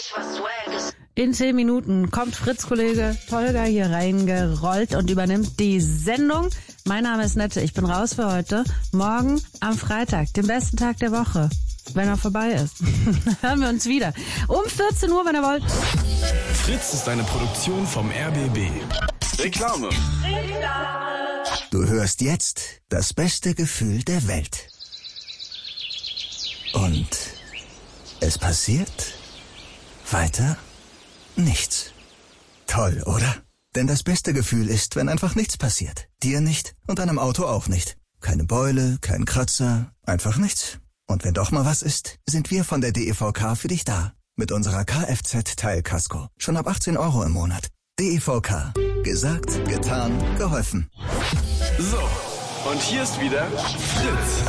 In 10 Minuten kommt Fritz-Kollege Tolga hier reingerollt und übernimmt die Sendung. Mein Name ist Nette, ich bin raus für heute. Morgen am Freitag, den besten Tag der Woche, wenn er vorbei ist. Hören wir uns wieder. Um 14 Uhr, wenn ihr wollt. Fritz ist eine Produktion vom RBB. Reklame. Du hörst jetzt das beste Gefühl der Welt. Und es passiert weiter nichts. Toll, oder? Denn das beste Gefühl ist, wenn einfach nichts passiert. Dir nicht und deinem Auto auch nicht. Keine Beule, kein Kratzer, einfach nichts. Und wenn doch mal was ist, sind wir von der DEVK für dich da. Mit unserer Kfz-Teilkasko. Schon ab 18 € im Monat. DEVK. Gesagt, getan, geholfen. So, und hier ist wieder Fritz.